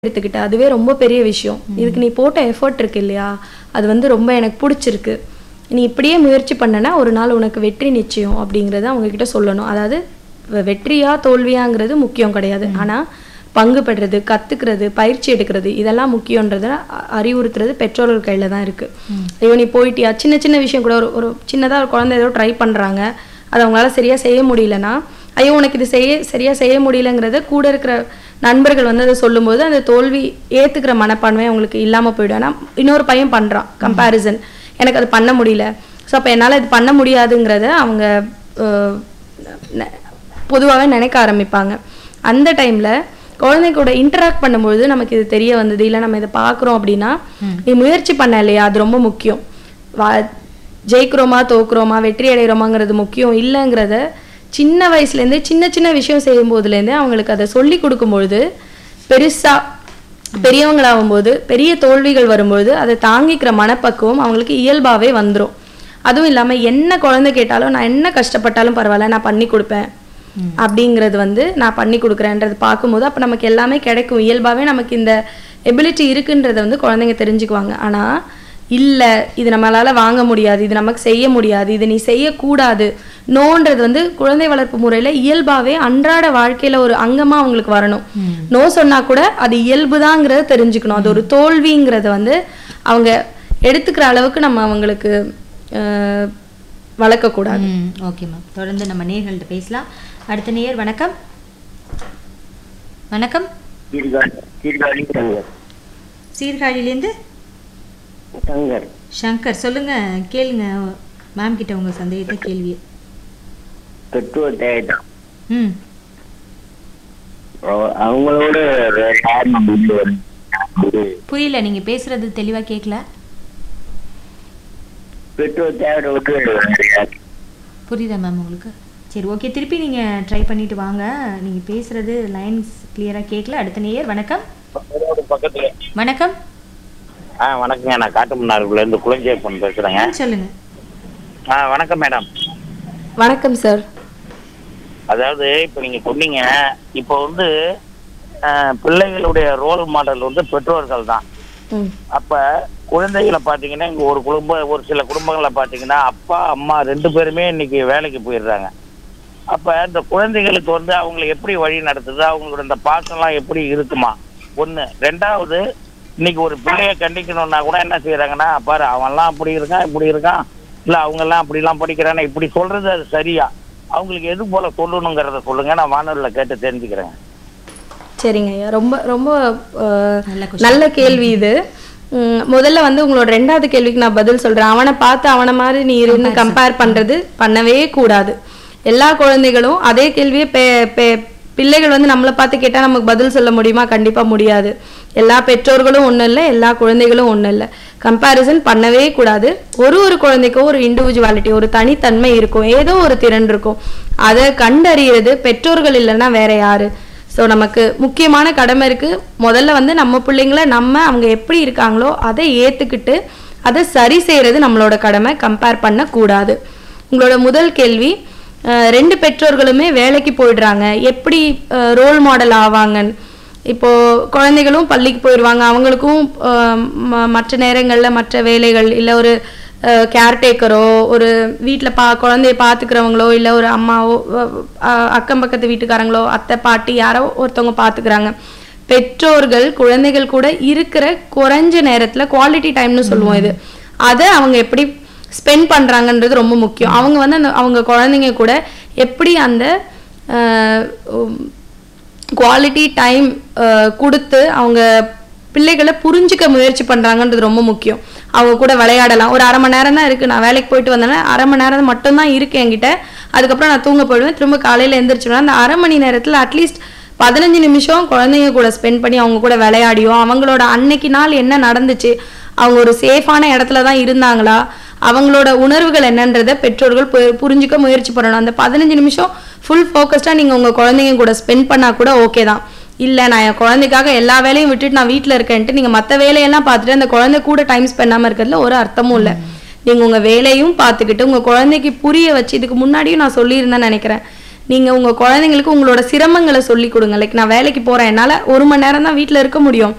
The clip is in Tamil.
எடுத்துக்கிட்ட அதுவே ரொம்ப பெரிய விஷயம். இதுக்கு நீ போட்ட எஃபர்ட் இருக்கு இல்லையா, அது வந்து ரொம்ப எனக்கு பிடிச்சிருக்கு. நீ இப்படியே முயற்சி பண்ணனா ஒரு நாள் உனக்கு வெற்றி நிச்சயம் அப்படிங்கிறத அவங்க கிட்ட சொல்லணும். அதாவது வெற்றியா தோல்வியாங்கிறது முக்கியம் கிடையாது. ஆனால் பங்கு பெறுறது, கற்றுக்கிறது, பயிற்சி எடுக்கிறது இதெல்லாம் முக்கியன்றத அறிவுறுத்துறது பெற்றோர்கள் கையில் தான் இருக்குது. ஐயோ நீ போயிட்டியா, சின்ன சின்ன விஷயம் கூட ஒரு சின்னதாக ஒரு குழந்தை ஏதோ ட்ரை பண்ணுறாங்க, அது அவங்களால சரியாக செய்ய முடியலன்னா, ஐயோ உனக்கு இது சரியாக செய்ய முடியலங்கிறத கூட இருக்கிற நண்பர்கள் வந்து அதை சொல்லும்போது அந்த தோல்வி ஏற்றுக்கிற மனப்பான்மை அவங்களுக்கு இல்லாமல் போயிடும். ஆனால் இன்னொரு பையன் பண்ணுறான் கம்பேரிசன், எனக்கு அது பண்ண முடியல, ஸோ அப்போ என்னால் இது பண்ண முடியாதுங்கிறத அவங்க பொதுவாகவே நினைக்க ஆரம்பிப்பாங்க. அந்த டைமில் குழந்தை கூட இன்டராக்ட் பண்ணும்பொழுது நமக்கு இது தெரிய வந்தது, இல்லை நம்ம இதை பார்க்குறோம் அப்படின்னா நீ முயற்சி பண்ண இல்லையா, அது ரொம்ப முக்கியம். ஜெயிக்கிறோமா தோக்குறோமா வெற்றி அடைகிறோமாங்கிறது முக்கியம் இல்லைங்கிறத சின்ன வயசுலேருந்தே சின்ன சின்ன விஷயம் செய்யும் போதுலேருந்தே அவங்களுக்கு அதை சொல்லி கொடுக்கும்பொழுது பெரியவங்களாகும்போது பெரிய தோல்விகள் வரும்பொழுது அதை தாங்கிக்கிற மனப்பக்குவம் அவங்களுக்கு இயல்பாகவே வந்துடும். அதுவும் இல்லாமல் என்ன குழந்தை கேட்டாலும் நான் என்ன கஷ்டப்பட்டாலும் பரவாயில்ல நான் பண்ணி கொடுப்பேன் அப்படிங்கிறது வந்து நான் பண்ணி கொடுக்குறேன்றது பார்க்கும்போது அப்போ நமக்கு எல்லாமே கிடைக்கும். இயல்பாகவே நமக்கு இந்த எபிலிட்டி இருக்குன்றதை வந்து குழந்தைங்க தெரிஞ்சுக்குவாங்க. ஆனால் இல்லை இது நம்மளால் வாங்க முடியாது, இது நமக்கு செய்ய முடியாது, இது நீ செய்யக்கூடாது, நோன்றது வந்து குழந்தை வளர்ப்பு முறையில் இயல்பாகவே அன்றாட வாழ்க்கையில் ஒரு அங்கமாக அவங்களுக்கு வரணும். நோ சொன்னால் கூட அது இயல்புதாங்கிறத தெரிஞ்சுக்கணும். அது ஒரு தோல்விங்கிறத வந்து அவங்க எடுத்துக்கிற அளவுக்கு நம்ம அவங்களுக்கு வளர்க்கக்கூடாது. ஓகே மேம், தொடர்ந்து நம்ம நேயர்கள்ட்ட பேசலாம். அடுத்த நேயர் வணக்கம். வணக்கம், சீர்காழியிலேருந்து சங்கர் சொல்லுங்க, கேளுங்க மேம் கிட்ட உங்க சந்தேகத்தை கேள்வி. அவங்களோட புரியல, நீங்க பேசுறது தெளிவா கேட்கல. புரியுதா மேம் உங்களுக்கு? சரி ஓகே, திருப்பி நீங்க ட்ரை பண்ணிட்டு வாங்க. நீங்க பேசுறது லைன்ஸ் கிளியரா கேட்கல. அடுத்த நேயர் வணக்கம். வணக்கம். வணக்கங்க, நான் காட்டுமன்னார்குள்ள இருந்து குளஞ்சேப்பன் பேசுறேங்க. சொல்லுங்க. வணக்கம் மேடம். வணக்கம் சார். அதாவது இப்ப நீங்க சொன்னீங்க, இப்போ வந்து பிள்ளைகளுடைய ரோல் மாடல் வந்து பெற்றோர்கள் தான். அப்ப குழந்தைகளை பாத்தீங்கன்னா இங்க ஒரு சில குடும்பங்களை பாத்தீங்கன்னா அப்பா அம்மா 2 பேருமே இன்னைக்கு வேலைக்கு போயிடுறாங்க. அப்ப இந்த குழந்தைகளுக்கு வந்து அவங்களை எப்படி வழி நடத்துது, அவங்களோட இந்த பாசம்லாம் எப்படி இருக்குமா? ஒண்ணு. ரெண்டாவது, இன்னைக்கு ஒரு பிள்ளைய கண்டிக்கணும்னா கூட என்ன செய்யறாங்கன்னா, பாரு அவன்லாம் அப்படி இருக்கான் இப்படி இருக்கான், இல்ல அவங்க எல்லாம் அப்படிலாம் படிக்கிறானே இப்படி சொல்றது அது சரியா? அவங்களுக்கு எது போல சொல்லணுங்கிறத சொல்லுங்க, நான் வானொலியில் கேட்டு தெரிஞ்சுக்கிறேன். சரிங்க ஐயா, ரொம்ப ரொம்ப நல்ல கேள்வி இது. முதல்ல வந்து உங்களோட 2வது கேள்விக்கு நான் பதில் சொல்றேன். அவனை பார்த்து அவனை மாதிரி நீ இருந்து கம்பேர் பண்றது பண்ணவே கூடாது. எல்லா குழந்தைகளும் அதே கேள்வியை பிள்ளைகள் வந்து நம்மளை பார்த்து கேட்டால் நமக்கு பதில் சொல்ல முடியுமா? கண்டிப்பாக முடியாது. எல்லா பெற்றோர்களும் ஒன்றும் இல்லை, எல்லா குழந்தைகளும் ஒன்றும் இல்லை. கம்பேரிசன் பண்ணவே கூடாது. ஒரு குழந்தைக்கும் ஒரு இண்டிவிஜுவாலிட்டி, ஒரு தனித்தன்மை இருக்கும், ஏதோ ஒரு திறன் இருக்கும். அதை கண்டறியறது பெற்றோர்கள் இல்லைன்னா வேற யாரு? ஸோ நமக்கு முக்கியமான கடமை இருக்குது. முதல்ல வந்து நம்ம பிள்ளைங்களை அவங்க எப்படி இருக்காங்களோ அதை ஏற்றுக்கிட்டு அதை சரி செய்கிறது நம்மளோட கடமை. கம்பேர் பண்ணக்கூடாது. உங்களோட முதல் கேள்வி, 2 பெற்றோர்களுமே வேலைக்கு போயிடுறாங்க, எப்படி ரோல் மாடல் ஆவாங்கன்னு. இப்போது குழந்தைகளும் பள்ளிக்கு போயிடுவாங்க, அவங்களுக்கும் மற்ற நேரங்களில் மற்ற வேலைகள், இல்லை ஒரு கேர்டேக்கரோ ஒரு வீட்டில் குழந்தைய பார்த்துக்கிறவங்களோ, இல்லை ஒரு அம்மாவோ அக்கம் பக்கத்து வீட்டுக்காரங்களோ அத்தை பாட்டி யாரோ ஒருத்தவங்க பார்த்துக்கிறாங்க. பெற்றோர்கள் குழந்தைகள் கூட இருக்கிற குறைஞ்ச நேரத்தில் குவாலிட்டி டைம்னு சொல்லுவோம் இது, அதை அவங்க எப்படி ஸ்பெண்ட் பண்ணுறாங்கன்றது ரொம்ப முக்கியம். அவங்க வந்து அவங்க குழந்தைங்க கூட எப்படி அந்த குவாலிட்டி டைம் கொடுத்து அவங்க பிள்ளைகளை புரிஞ்சிக்க முயற்சி பண்ணுறாங்கன்றது ரொம்ப முக்கியம். அவங்க கூட விளையாடலாம். ஒரு 1/2 மணி நேரம் தான் இருக்குது, நான் வேலைக்கு போயிட்டு வந்தேன்னா 1/2 மணி நேரம் மட்டும்தான் இருக்குது என்கிட்ட, அதுக்கப்புறம் நான் தூங்க போயிடுவேன், திரும்ப காலையில் எழுந்திரிச்சிடுவேன். அந்த 1/2 மணி நேரத்தில் அட்லீஸ்ட் 15 நிமிஷம் குழந்தைங்க கூட ஸ்பெண்ட் பண்ணி அவங்க கூட விளையாடியோ, அவங்களோட அன்னைக்கு நாள் என்ன நடந்துச்சு, அவங்க ஒரு சேஃபான இடத்துல தான் இருந்தாங்களா, அவங்களோட உணர்வுகள் என்னன்றதை பெற்றோர்கள் புரிஞ்சுக்க முயற்சி பண்ணணும். அந்த 15 நிமிஷம் ஃபுல் ஃபோக்கஸ்டாக நீங்கள் உங்கள் குழந்தைங்க கூட ஸ்பெண்ட் பண்ணால் கூட ஓகே தான். இல்லை நான் என் குழந்தைக்காக எல்லா வேலையும் விட்டுட்டு நான் வீட்டில் இருக்கேன்ட்டு நீங்கள் மற்ற வேலையெல்லாம் பார்த்துட்டு அந்த குழந்தை கூட டைம் ஸ்பெண்ட் பண்ணாமல் இருக்கிறதுல ஒரு அர்த்தமும் இல்லை. நீங்கள் உங்கள் வேலையும் பார்த்துக்கிட்டு உங்கள் குழந்தைக்கு புரிய வச்சு, இதுக்கு முன்னாடியும் நான் சொல்லியிருந்தேன்னு நினைக்கிறேன், நீங்க உங்க குழந்தைங்களுக்கு உங்களோட சிரமங்களை சொல்லி கொடுங்க. லைக் நான் வேலைக்கு போறேன், என்னால 1 மணி நேரம் தான் வீட்ல இருக்க முடியும்,